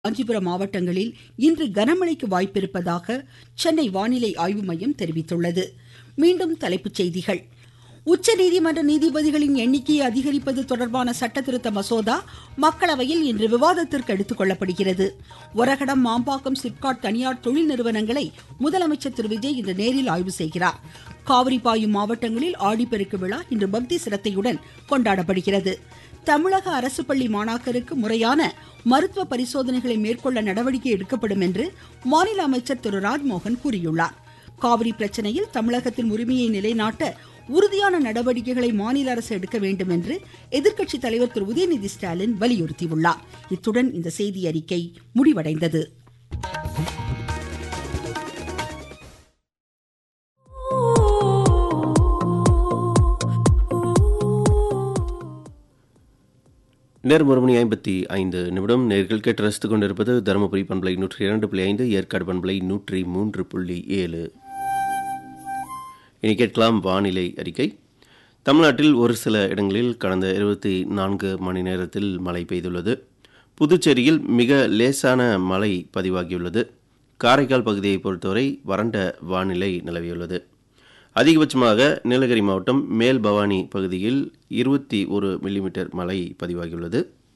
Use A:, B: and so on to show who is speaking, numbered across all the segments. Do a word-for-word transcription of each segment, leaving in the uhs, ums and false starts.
A: காஞ்சிபுரம் மாவட்டங்களில் இன்று கனமழைக்கு வாய்ப்பிருப்பதாக சென்னை வானிலை ஆய்வு மையம் தெரிவித்துள்ளது. மீண்டும் தலைப்புச் செய்திகள். உச்சநீதிமன்ற நீதிபதிகளின் எண்ணிக்கையை அதிகரிப்பது தொடர்பான சட்டத்திருத்த மசோதா மக்களவையில் இன்று விவாதத்திற்கு எடுத்துக்கொள்ளப்படுகிறது. ஒரகடம், மாம்பாக்கம், சிப்காட் தனியார் தொழில் நிறுவனங்களை முதலமைச்சர் திரு விஜய் இன்று நேரில் ஆய்வு செய்கிறார். காவிரி பாயும் மாவட்டங்களில் ஆடிப்பெருக்கு விழா இன்று பக்தி சிரத்தையுடன் கொண்டாடப்படுகிறது. தமிழக அரசு பள்ளி மாணாக்கருக்கு முறையான மருத்துவ பரிசோதனைகளை மேற்கொள்ள நடவடிக்கை எடுக்கப்படும் என்று மாநில அமைச்சர் திரு ராஜ்மோகன் கூறியுள்ளார். காவிரி பிரச்சனையில் தமிழகத்தின் உரிமையை நிலைநாட்ட உறுதியான நடவடிக்கைகளை மாநில அரசு எடுக்க வேண்டும் என்று எதிர்க்கட்சி தலைவர் திரு உதயநிதி ஸ்டாலின் வலியுறுத்தியுள்ளார். இத்துடன் இந்த செய்தி அறிக்கை முடிவடைந்தது.
B: நேரம் ஒரு மணி ஐம்பத்தி ஐந்து நிமிடம். நேர்கள் கேட்டு ரசித்துக் கொண்டிருப்பது தருமபுரி பண்பலை நூற்றி இரண்டு புள்ளி ஐந்து, ஏற்காடு பண்பலை நூற்றி மூன்று புள்ளி ஏழு. இனி கேட்கலாம் வானிலை அறிக்கை. தமிழ்நாட்டில் ஒரு சில இடங்களில் கடந்த இருபத்தி நான்கு மணி நேரத்தில் மழை பெய்துள்ளது. புதுச்சேரியில் மிக லேசான மழை பதிவாகியுள்ளது. காரைக்கால் பகுதியை பொறுத்தவரை வறண்ட வானிலை நிலவியுள்ளது. அதிகபட்சமாக நீலகிரி மாவட்டம் மேல் பவானி பகுதியில் இருபத்தி ஒரு மில்லிமீட்டர் மழை பதிவாகியுள்ளது.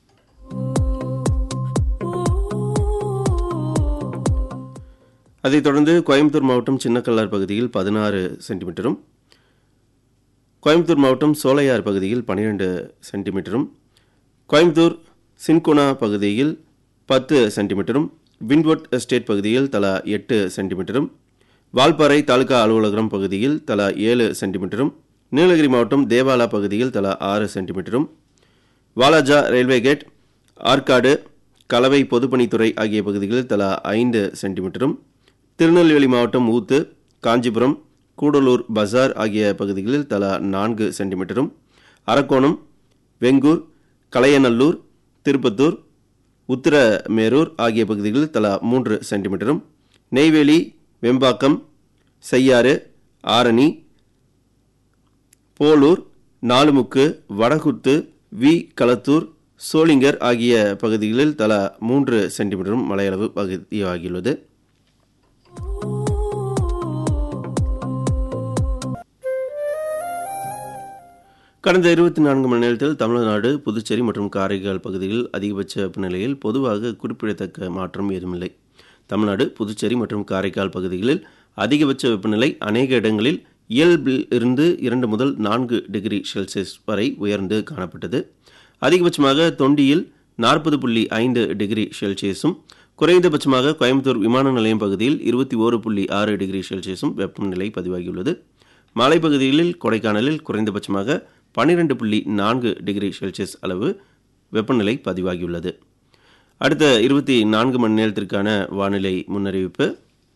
B: அதைத் தொடர்ந்து கோயம்புத்தூர் மாவட்டம் சின்னக்கல்லார் பகுதியில் பதினாறு சென்டிமீட்டரும், கோயம்புத்தூர் மாவட்டம் சோலையார் பகுதியில் பன்னிரண்டு சென்டிமீட்டரும், கோயம்புத்தூர் சின்கோனா பகுதியில் பத்து சென்டிமீட்டரும், விண்ட்வர்ட் எஸ்டேட் பகுதியில் தலா எட்டு சென்டிமீட்டரும், வால்பாறை தாலுகா அலுவலகம் பகுதியில் தலா ஏழு சென்டிமீட்டரும், நீலகிரி மாவட்டம் தேவாலா பகுதியில் தலா ஆறு சென்டிமீட்டரும், வாலாஜா ரயில்வே கேட், ஆற்காடு, கலவை பொதுப்பணித்துறை ஆகிய பகுதிகளில் தலா ஐந்து சென்டிமீட்டரும், திருநெல்வேலி மாவட்டம் ஊத்து, காஞ்சிபுரம், கூடலூர் பஜார் ஆகிய பகுதிகளில் தலா நான்கு சென்டிமீட்டரும், அரக்கோணம், வெங்கூர், கலையநல்லூர், திருப்பத்தூர், உத்திரமேரூர் ஆகிய பகுதிகளில் தலா மூன்று சென்டிமீட்டரும், நெய்வேலி, வெம்பாக்கம், செய்யாறு, ஆரணி, போலூர், நாலுமுக்கு, வடகுத்து, வி களத்தூர், சோளிங்கர் ஆகிய பகுதிகளில் தலா மூன்று சென்டிமீட்டரும் மழையளவு பதிவாகியுள்ளது. கடந்த இருபத்தி நான்கு மணி நேரத்தில் தமிழ்நாடு, புதுச்சேரி மற்றும் காரைக்கால் பகுதிகளில் அதிகபட்ச வெப்பநிலையில் பொதுவாக குறிப்பிடத்தக்க மாற்றம் ஏதுமில்லை. தமிழ்நாடு, புதுச்சேரி மற்றும் காரைக்கால் பகுதிகளில் அதிகபட்ச வெப்பநிலை அநேக இடங்களில் இயல்பில் இருந்து இரண்டு முதல் நான்கு டிகிரி செல்சியஸ் வரை உயர்ந்து காணப்பட்டது. அதிகபட்சமாக தொண்டியில் நாற்பது புள்ளி ஐந்து டிகிரி செல்சியஸும், குறைந்தபட்சமாக கோயம்புத்தூர் விமான நிலையம் பகுதியில் இருபத்தி ஓரு புள்ளி ஆறு டிகிரி செல்சியஸும் வெப்பநிலை பதிவாகியுள்ளது. மலைப்பகுதிகளில் கொடைக்கானலில் குறைந்தபட்சமாக பன்னிரண்டு புள்ளி நான்கு டிகிரி செல்சியஸ் அளவு வெப்பநிலை பதிவாகியுள்ளது. அடுத்த இருபத்தி நான்கு மணி நேரத்திற்கான வானிலை முன்னறிவிப்பு.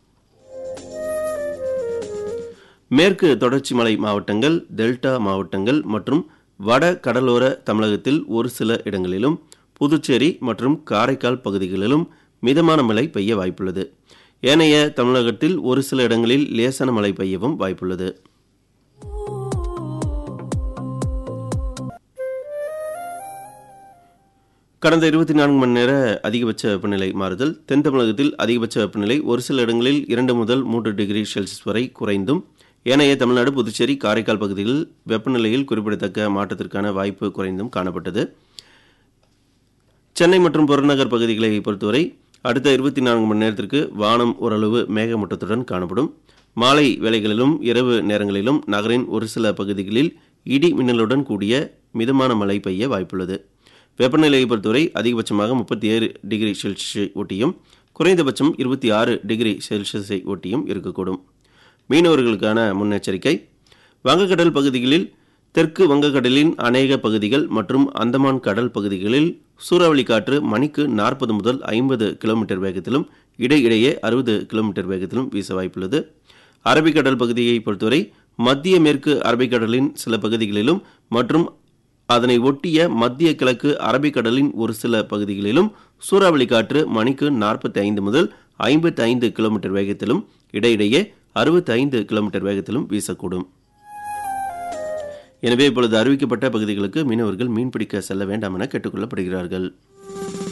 B: மேற்கு தொடர்ச்சி மலை மாவட்டங்கள், டெல்டா மாவட்டங்கள் மற்றும் வட கடலோர தமிழகத்தில் ஒரு சில இடங்களிலும், புதுச்சேரி மற்றும் காரைக்கால் பகுதிகளிலும் மிதமான மழை பெய்ய வாய்ப்புள்ளது. ஏனைய தமிழகத்தில் ஒரு சில இடங்களில் லேசான மழை பெய்யவும் வாய்ப்புள்ளது. கடந்த இருபத்தி நான்கு மணி நேர அதிகபட்ச வெப்பநிலை மாறுதல். தென் தமிழகத்தில் அதிகபட்ச வெப்பநிலை ஒரு சில இடங்களில் இரண்டு முதல் மூன்று டிகிரி செல்சியஸ் வரை குறைந்தும், ஏனைய தமிழ்நாடு, புதுச்சேரி, காரைக்கால் பகுதிகளில் வெப்பநிலையில் குறிப்பிடத்தக்க மாற்றத்திற்கான வாய்ப்பு குறைந்தும் காணப்பட்டது. சென்னை மற்றும் புறநகர் பகுதிகளை பொறுத்தவரை அடுத்த இருபத்தி நான்கு மணி நேரத்திற்கு வானம் ஓரளவு மேகமூட்டத்துடன் காணப்படும். மாலை வேளைகளிலும் இரவு நேரங்களிலும் நகரின் ஒரு சில பகுதிகளில் இடி மின்னலுடன் கூடிய மிதமான மழை பெய்ய வாய்ப்புள்ளது. வெப்பநிலையை பொறுத்தவரை அதிகபட்சமாக முப்பத்தி ஏழு டிகிரி செல்சியஸை ஒட்டியும், குறைந்தபட்சம் இருபத்தி ஆறு டிகிரி செல்சியஸை ஒட்டியும் இருக்கக்கூடும். மீனவர்களுக்கான முன்னெச்சரிக்கை. வங்கக்கடல் பகுதிகளில், தெற்கு வங்கக்கடலின் அநேக பகுதிகள் மற்றும் அந்தமான் கடல் பகுதிகளில் சூறாவளி காற்று மணிக்கு நாற்பது முதல் ஐம்பது கிலோமீட்டர் வேகத்திலும் இடையிடையே அறுபது கிலோமீட்டர் வேகத்திலும் வீச வாய்ப்புள்ளது. அரபிக்கடல் பகுதியை பொறுத்தவரை மத்திய மேற்கு அரபிக்கடலின் சில பகுதிகளிலும் மற்றும் அதனை ஒட்டிய மத்திய கிழக்கு அரபிக்கடலின் ஒரு சில பகுதிகளிலும் சூறாவளி காற்று மணிக்கு நாற்பத்தி ஐந்து முதல் ஐம்பத்தி ஐந்து கிலோமீட்டர் வேகத்திலும் இடையிடையே அறுபத்தி ஐந்து கிலோமீட்டர் வேகத்திலும் வீசக்கூடும். எனவே இப்பொழுது அறிவிக்கப்பட்ட பகுதிகளுக்கு மீனவர்கள் மீன்பிடிக்க செல்ல வேண்டாம் என கேட்டுக்கொள்ளப்படுகிறார்கள்.